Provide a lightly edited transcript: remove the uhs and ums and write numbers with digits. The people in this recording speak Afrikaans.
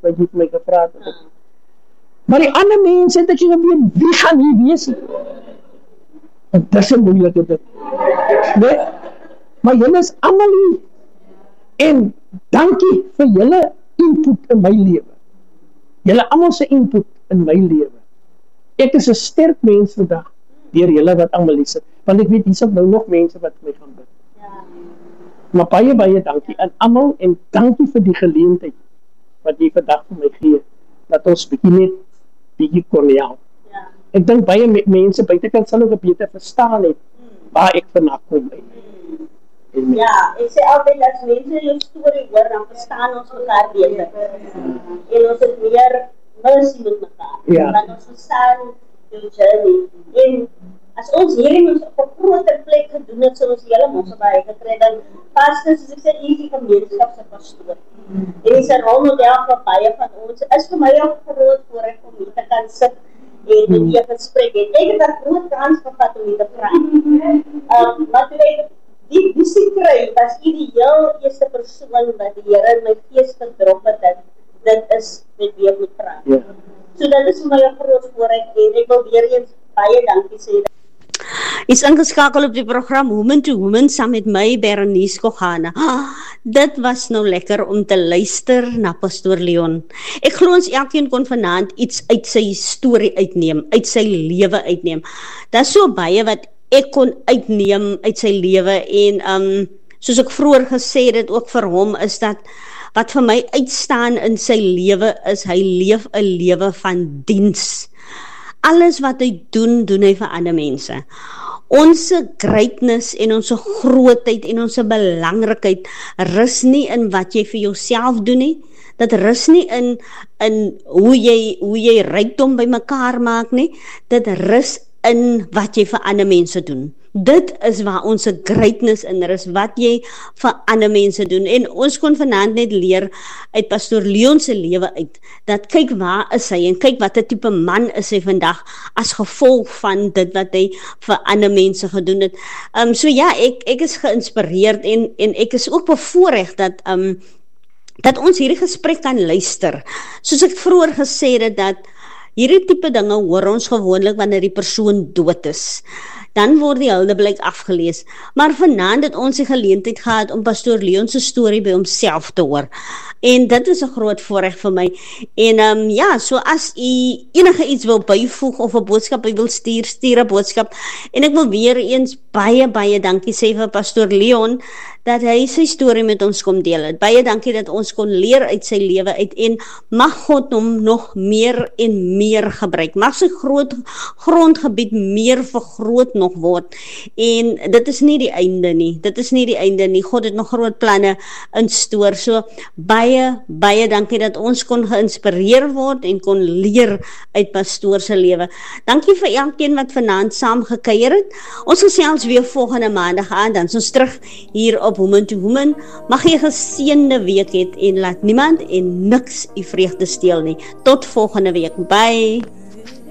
wat jy vir my gevra het. Maar die ander mense het as jy weet, wie gaan nie wees? En dis 'n moeilike ding. Nee, maar julle is almal hier. En dankie vir julle input in my lewe. Julle almal se input in my lewe. Ek is 'n sterk mens vandag, deur julle wat almal hier sit. Want ek weet, hier sit nou nog mense wat my gaan bid. Maar baie dankie aan almal en dankie vir die geleentheid wat jy vandag vir my gee, dat ons bietjie kon help. Ek dink baie mense buitekant sal ook beter verstaan het waar ek vandaan kom. Ja, ek sê altyd as mense jou storie hoor, dan verstaan ons mekaar beter. En ons het meer mercy met mekaar. Want ons verstaan jou journey. En as ons hierdie ons op 'n groter plek gedoen het, sou ons hele Mosselbaai gekry, dan pastors, soos ek sê, hierdie gemeenskap se pastoor. En dis 'n rolmodel vir baie van ons. Is vir my 'n groot voorreg om hier te kan sit en met julle gesprek het. Ek het 'n groot kans gehad om hier te praat. Maar toe ek die visie kry, was u die heel eerste persoon wat die Here in my gees gedrop het, dat dit is met wie ek moet praat. So dit is vir my 'n groot voorreg en ek wil weer eens baie dankie sê. Is ingeskakel op die program Woman to Woman saam met my Berenice Kogana. Dit was nou lekker om te luister na Pastoor Leon. Ek glo ons elkeen kon vanaand iets uit sy storie uitneem, uit sy lewe uitneem. Daar's so baie wat ek kon uitneem uit sy lewe en soos ek vroeër gesê het ook vir hom is dat wat vir my uitstaan in sy lewe is hy leef 'n lewe van diens. Alles wat hy doen hy vir ander mense. Ons greatness en ons grootheid en ons belangrikheid rus nie in wat jy vir jouself doen nie. Dit rus nie in hoe jy rykdom bymekaar maak nie. Dit rus in wat jy vir ander mense doen. Dit is waar ons greatness in rus, wat jy vir ander mense doen. En ons kon vanaand net leer uit Pastoor Leon se lewe uit, dat kyk waar is hy en kyk wat 'n tipe man is hy vandag as gevolg van dit wat hy vir ander mense gedoen het. So ja, ek is geïnspireerd en ek is ook bevoorreg dat ons hierdie gesprek kan luister. Soos ek vroeër gesê het, dat hierdie tipe dinge hoor ons gewoonlik wanneer die persoon dood is. Dan word die huldeblyk afgelees. Maar vanaand het ons die geleentheid gehad om Pastoor Leon se storie by homself te hoor. En dit is 'n groot voorreg vir my. En ja, so as u enige iets wil byvoeg of 'n boodskap wil stuur 'n boodskap. En ek wil weer eens baie dankie sê vir Pastoor Leon dat hy sy storie met ons kom deel het. Baie dankie dat ons kon leer uit sy lewe uit en mag God hom nog meer en meer gebruik. Mag sy groot grondgebied meer vergroot nog word. En dit is nie die einde nie. Dit is nie die einde nie. God het nog groot planne in stoor. So baie dankie dat ons kon geïnspireer word en kon leer uit Pastoor se lewe. Dankie vir elkeen wat vanaand saam gekuier het. Ons gesels weer volgende maandag aan, dan is ons terug hier op Woman to Woman. Mag jy 'n geseënde week hê en laat niemand en niks u vreugde steel nie. Tot volgende week. Bye.